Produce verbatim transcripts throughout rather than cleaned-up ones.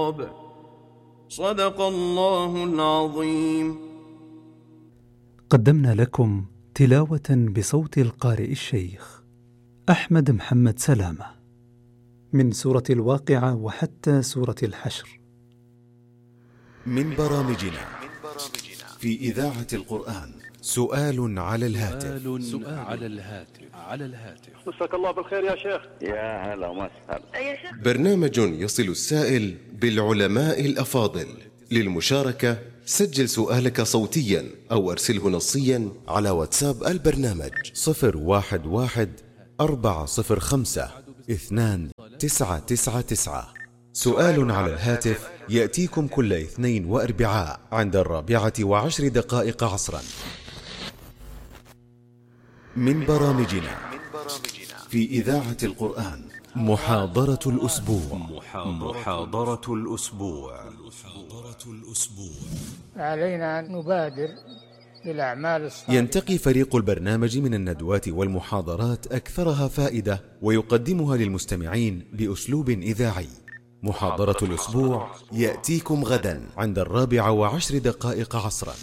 صدق الله العظيم. قدمنا لكم تلاوة بصوت القارئ الشيخ أحمد محمد سلامة من سورة الواقعة وحتى سورة الحشر. من برامجنا في إذاعة القرآن سؤال على الهاتف. سؤال على الهاتف على الهاتف مساك الله بالخير يا شيخ. يا هلا وسهلا يا شيخ. برنامج يصل السائل بالعلماء الأفاضل. للمشاركة سجل سؤالك صوتيا أو أرسله نصيا على واتساب البرنامج صفر واحد واحد أربعة صفر خمسة اثنان تسعة تسعة تسعة. سؤال على الهاتف يأتيكم كل اثنين وأربعاء عند الرابعة وعشر دقائق عصرا. من برامجنا في إذاعة القرآن محاضرة الأسبوع. محاضرة الأسبوع. علينا أن نبادر بالأعمال الصالحة. ينتقي فريق البرنامج من الندوات والمحاضرات أكثرها فائدة ويقدمها للمستمعين بأسلوب إذاعي. محاضرة الأسبوع يأتيكم غدا عند الرابعة وعشر دقائق عصرا.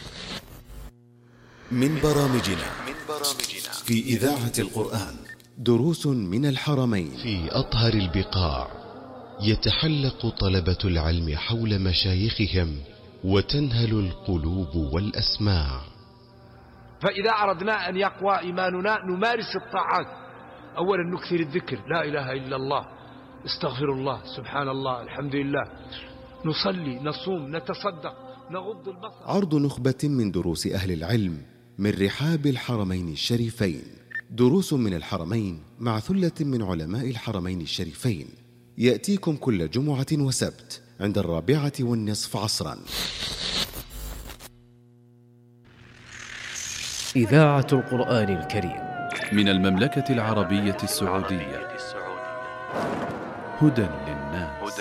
من برامجنا في إذاعة القرآن دروس من الحرمين. في أطهر البقاع يتحلق طلبة العلم حول مشايخهم وتنهل القلوب والأسماع. فإذا أردنا أن يقوى إيماننا نمارس الطاعات. أولا نكثر الذكر، لا إله إلا الله، استغفر الله، سبحان الله، الحمد لله، نصلي، نصوم، نتصدق، نغض البصر. عرض نخبة من دروس أهل العلم من رحاب الحرمين الشريفين. دروس من الحرمين مع ثلة من علماء الحرمين الشريفين يأتيكم كل جمعة وسبت عند الرابعة والنصف عصرا. إذاعة القرآن الكريم من المملكة العربية السعودية. هدى للناس.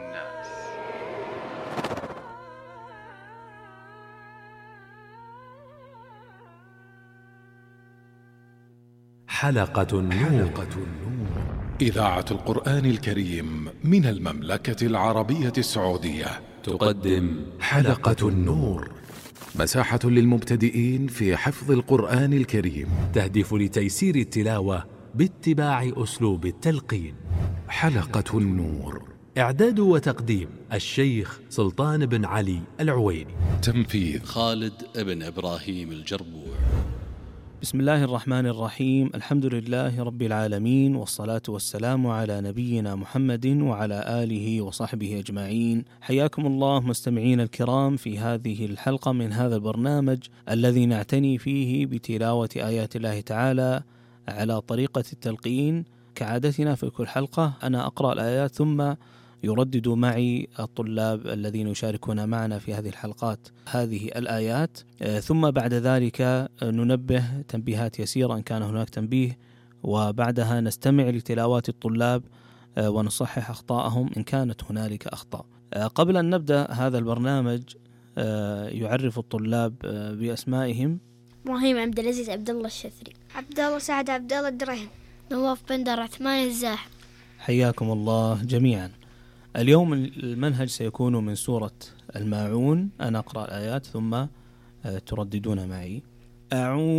حلقة النور. إذاعة القرآن الكريم من المملكة العربية السعودية تقدم حلقة النور، مساحة للمبتدئين في حفظ القرآن الكريم، تهدف لتيسير التلاوة باتباع أسلوب التلقين. حلقة النور، إعداد وتقديم الشيخ سلطان بن علي العويني، تنفيذ خالد بن إبراهيم الجربوع. بسم الله الرحمن الرحيم. الحمد لله رب العالمين، والصلاة والسلام على نبينا محمد وعلى آله وصحبه أجمعين. حياكم الله مستمعين الكرام في هذه الحلقة من هذا البرنامج الذي نعتني فيه بتلاوة آيات الله تعالى على طريقة التلقين. كعادتنا في كل حلقة أنا أقرأ الآيات ثم يردد معي الطلاب الذين يشاركون معنا في هذه الحلقات هذه الآيات، ثم بعد ذلك ننبه تنبيهات يسيرة إن كان هناك تنبيه، وبعدها نستمع لتلاوات الطلاب ونصحح أخطاءهم إن كانت هنالك أخطاء. قبل أن نبدأ هذا البرنامج يعرف الطلاب بأسمائهم. إبراهيم عبد العزيز عبد الله الشثري. عبد الله سعد عبد الله الدرهم. نواف بندر عثمان الزاحم. حياكم الله جميعا. اليوم المنهج سيكون من سورة الماعون. أنا أقرأ الآيات ثم ترددون معي. أعوذ